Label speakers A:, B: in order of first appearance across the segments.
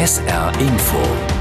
A: SR Info.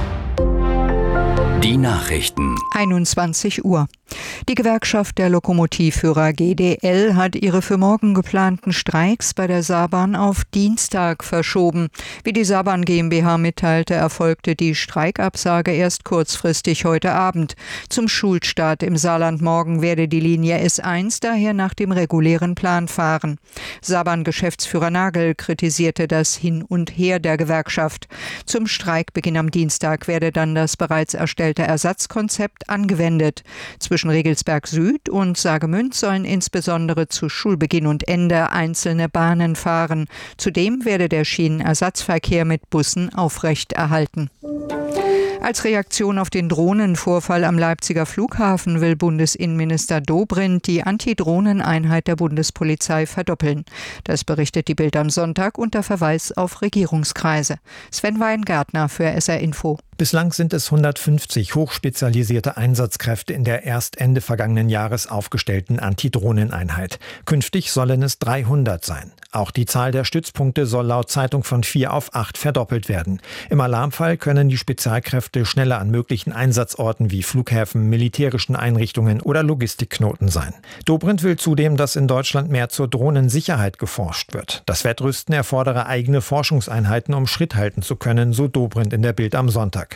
A: Die Nachrichten.
B: 21 Uhr. Die Gewerkschaft der Lokomotivführer GDL hat ihre für morgen geplanten Streiks bei der Saarbahn auf Dienstag verschoben. Wie die Saarbahn GmbH mitteilte, erfolgte die Streikabsage erst kurzfristig heute Abend. Zum Schulstart im Saarland morgen werde die Linie S1 daher nach dem regulären Plan fahren. Saarbahn-Geschäftsführer Nagel kritisierte das Hin und Her der Gewerkschaft. Zum Streikbeginn am Dienstag werde dann das bereits erstellte Ersatzkonzept angewendet. Zwischen Regelsberg Süd und Saargemünd sollen insbesondere zu Schulbeginn und Ende einzelne Bahnen fahren. Zudem werde der Schienenersatzverkehr mit Bussen aufrechterhalten. Als Reaktion auf den Drohnenvorfall am Leipziger Flughafen will Bundesinnenminister Dobrindt die Anti-Drohnen-Einheit der Bundespolizei verdoppeln. Das berichtet die Bild am Sonntag unter Verweis auf Regierungskreise. Sven Weingartner für SR Info.
C: Bislang sind es 150 hochspezialisierte Einsatzkräfte in der erst Ende vergangenen Jahres aufgestellten Anti-Drohnen-Einheit. Künftig sollen es 300 sein. Auch die Zahl der Stützpunkte soll laut Zeitung von 4 auf 8 verdoppelt werden. Im Alarmfall können die Spezialkräfte schneller an möglichen Einsatzorten wie Flughäfen, militärischen Einrichtungen oder Logistikknoten sein. Dobrindt will zudem, dass in Deutschland mehr zur Drohnensicherheit geforscht wird. Das Wettrüsten erfordere eigene Forschungseinheiten, um Schritt halten zu können, so Dobrindt in der Bild am Sonntag.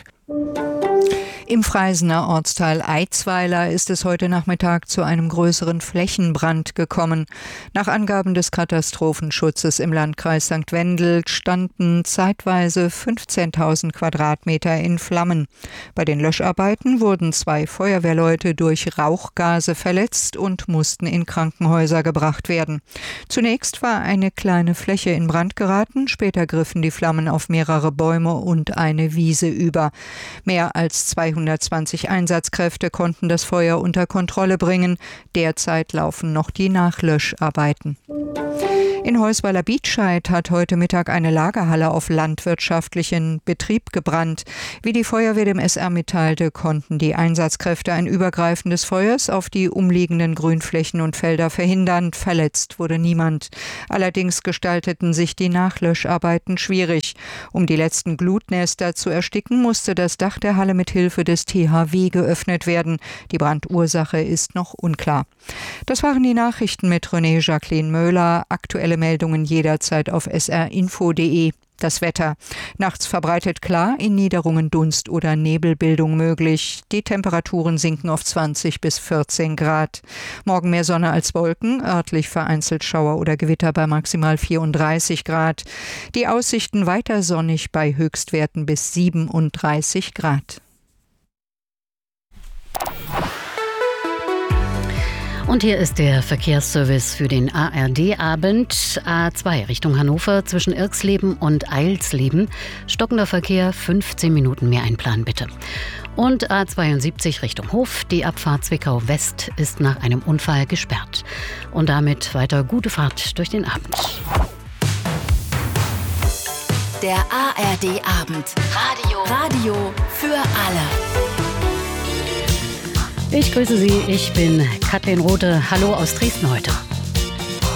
B: Im Freisener Ortsteil Eitzweiler ist es heute Nachmittag zu einem größeren Flächenbrand gekommen. Nach Angaben des Katastrophenschutzes im Landkreis St. Wendel standen zeitweise 15.000 Quadratmeter in Flammen. Bei den Löscharbeiten wurden 2 Feuerwehrleute durch Rauchgase verletzt und mussten in Krankenhäuser gebracht werden. Zunächst war eine kleine Fläche in Brand geraten, später griffen die Flammen auf mehrere Bäume und eine Wiese über. Mehr als 220 Einsatzkräfte konnten das Feuer unter Kontrolle bringen. Derzeit laufen noch die Nachlöscharbeiten. In Heusweiler-Bietscheid hat heute Mittag eine Lagerhalle auf landwirtschaftlichen Betrieb gebrannt. Wie die Feuerwehr dem SR mitteilte, konnten die Einsatzkräfte ein Übergreifen des Feuers auf die umliegenden Grünflächen und Felder verhindern. Verletzt wurde niemand. Allerdings gestalteten sich die Nachlöscharbeiten schwierig. Um die letzten Glutnester zu ersticken, musste das Dach der Halle mit Hilfe des THW geöffnet werden. Die Brandursache ist noch unklar. Das waren die Nachrichten mit René Jacqueline Möhler. Aktuelle Meldungen jederzeit auf srinfo.de. Das Wetter. Nachts verbreitet klar, in Niederungen Dunst- oder Nebelbildung möglich. Die Temperaturen sinken auf 20 bis 14 Grad. Morgen mehr Sonne als Wolken, örtlich vereinzelt Schauer oder Gewitter bei maximal 34 Grad. Die Aussichten weiter sonnig bei Höchstwerten bis 37 Grad.
D: Und hier ist der Verkehrsservice für den ARD-Abend. A2 Richtung Hannover zwischen Irxleben und Eilsleben. Stockender Verkehr, 15 Minuten mehr einplanen bitte. Und A72 Richtung Hof. Die Abfahrt Zwickau West ist nach einem Unfall gesperrt. Und damit weiter gute Fahrt durch den Abend.
E: Der ARD-Abend. Radio für alle.
D: Ich grüße Sie, ich bin Kathleen Rothe. Hallo aus Dresden heute.